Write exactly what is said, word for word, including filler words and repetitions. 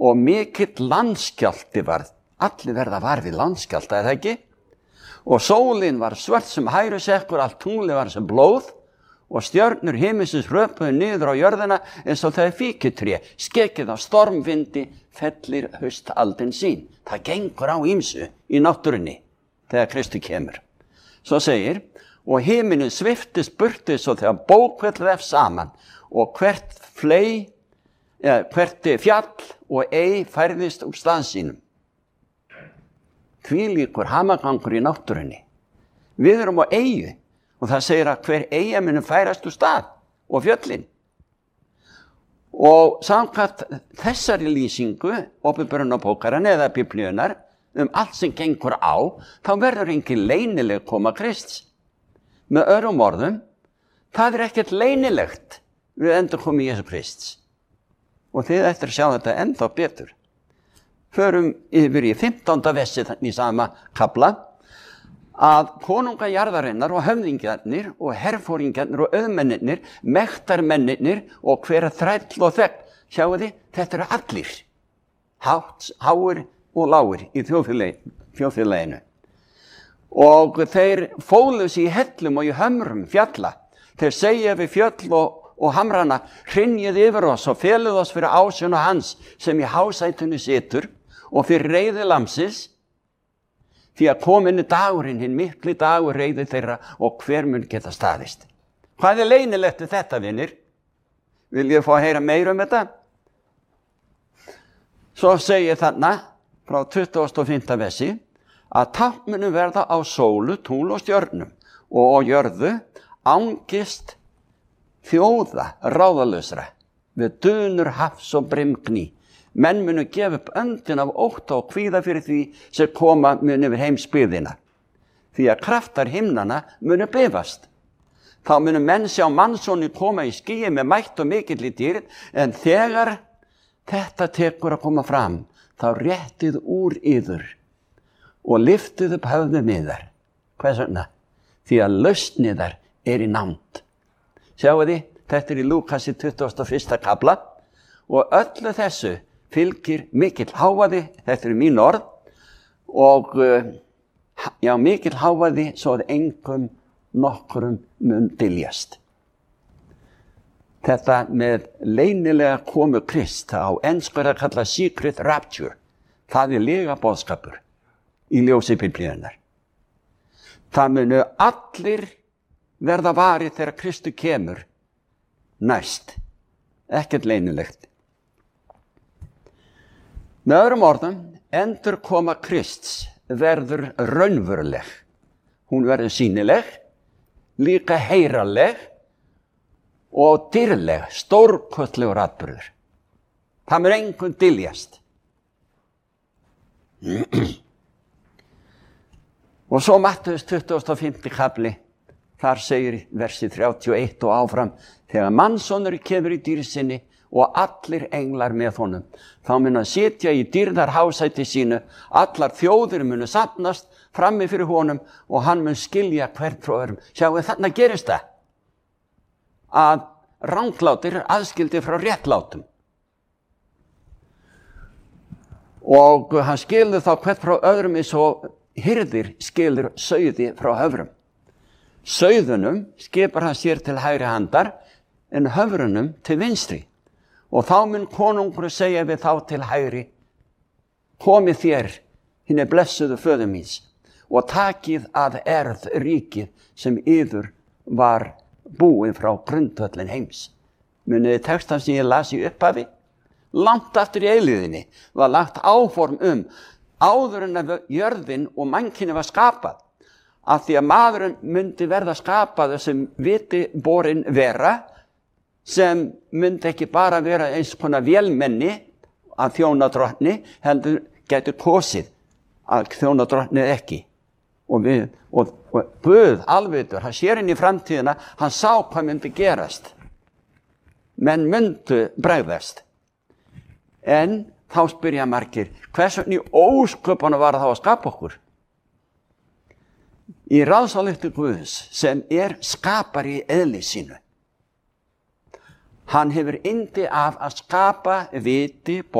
og mikill landskjálfti varð. Allir verða var við landskjálfta, eða ekki? Og sólin var svört sem hærusekkur, allt tunglið var sem blóð og stjörnur himinsins hröpuðu niður á jörðina eins og það er fíkutré, skekið á stormvindi fellir haustaldin sín. Það gengur á ýmsu í náttúrunni þegar Kristur kemur. Svo segir, og himinin sviftist burtu svo þegar bókvell vef saman og hvert flei, eða hvert fjall og ei færðist úr stað sínum. Þvílíkur hamagangur í náttúrunni. Við erum á eyju og það segir að hver eyja muni færast úr stað og fjöllin. Og samkvæmt þessari lýsingu, Åpenbarunarbókarinnar eða Biblíunnar, um allt sem gengur á, þá verður engin leynileg koma Krists. Með öðrum orðum, það er ekkert leynilegt við endurkomu Jesú Krists. Og þið eftir að sjá þetta ennþá betur. Förum yfir í fimmtánda versi í sama kafla að konunga jarðarinnar og höfðingjarnir og herfóringjarnir og auðmennirnir, mektarmennirnir og hver þræll og þegn, sjáu þið, þetta eru allir, hátt, háir og lágir í þjóðfélaginu. Og þeir fólu sig í hellum og í hömrum fjalla. Þeir segja við fjöll og, og hamrana, hrynjið yfir oss og feluð oss fyrir ásjón og hans sem í hásætunu situr og fyrir reiði lamsins, því að kominni dagurinn, hinn mikli dagur reiði þeirra og hver mun geta staðist. Hvað er leynilegt við þetta, vinir? Vil ég fá að heyra meira um þetta? Svo segir þarna, frá tuttugasta og fimmta versi, að tákn munu verða á sólu, tungl og stjörnum og á jörðu angist þjóða ráðalausra við dunur hafs og brimgný. Menn munu gefa upp öndin af ótta og kvíða fyrir því sem koma munu yfir heimsbyggðina. Því að kraftar himnana munu bifast. Þá munu menn sjá mannsoni koma í skýi með mætt og mikill í dýrð, en þegar þetta tekur að koma fram, þá réttið úr yður og lyftið upp höfðum yðar. Hvers vegna? Því að lausniðar er í nánd. Sjáu þið, þetta er í Lúkasi tuttugasta og fyrsta kafla og öllu þessu fylgir mikill hávaði, þetta er mín orð, og já, mikill hávaði svo að engum nokkrum mun dyljast. Þetta með leynilega komu Krist, á ensku er að kalla secret rapture, það er lega boðskapur í ljósi Biblíunnar. Það munu allir verða varið þegar Kristur kemur næst, ekkert leynilegt. Með öðrum orðum, endur koma Krists verður raunveruleg. Hún verður sýnileg, líka heyraleg og dýrleg, stórkostlegur atburður. Það mun engum dyljast. Og svo Mattheus tuttugasta og fimmta kafli, þar segir versi þrjátíu og eitt og áfram, þegar mannssonur kemur í dýrð sinni og allir englar með honum, þá mun hann sitja í dýrðarhásæti sínu, allar þjóðir munu safnast frammi fyrir honum og hann mun skilja hvern frá öðrum. Sjáu, þarna gerist það að ranglátir er aðskildi frá réttlátum. Og hann skilur þá hvern frá öðrum eins og hirðir skilur sauði frá höfrum. Sauðunum skipar hann sér til hægri handar en höfrunum til vinstri. Og þá mun konungur segja við þá til hægri, komið þér, hinni blessuðu föður míns, og takið að erð ríkið sem yður var búið frá grundvöllin heims. Muniði textan sem ég las í upphafi, langt aftur í eilíðinni, var lagt áform um áður en að jörðin og mannkyni var skapað, af því að maðurinn myndi verða skapaður sem viti borin vera, sem myndi ekki bara vera eins konar vélmenni að þjóna drottni, heldur getur kosið að þjóna drottni ekki. Og, við, og, og Guð alvitur, hann sér inn í framtíðina, hann sá hvað myndi gerast. Menn myndu bregðast. En þá spyrja margir, hvers vegna í ósköpunum var það að skapa okkur? Í ráðsályktun Guðs sem er skapari í eðli sínu. Hann hefur yndi af að skapa viti,